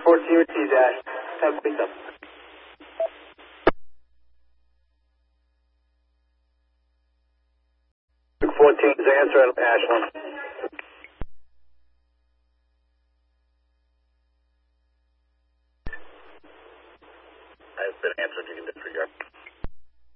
14 received, Ash. Have a great day. 14's answer, Ash 1.